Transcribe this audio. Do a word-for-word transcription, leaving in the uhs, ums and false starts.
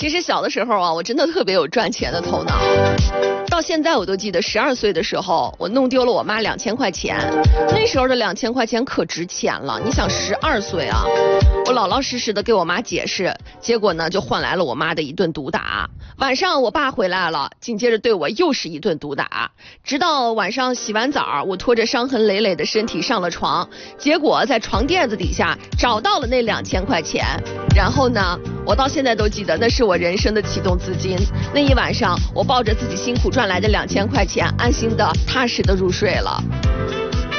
其实小的时候啊，我真的特别有赚钱的头脑。到现在我都记得，十二岁的时候，我弄丢了我妈两千块钱。那时候的两千块钱可值钱了。你想，十二岁啊，我老老实实的给我妈解释，结果呢，就换来了我妈的一顿毒打。晚上我爸回来了，紧接着对我又是一顿毒打。直到晚上洗完澡，我拖着伤痕累累的身体上了床，结果在床垫子底下找到了那两千块钱。然后呢，我到现在都记得，那是我人生的启动资金。那一晚上，我抱着自己辛苦赚来的两千块钱，安心的、踏实的入睡了。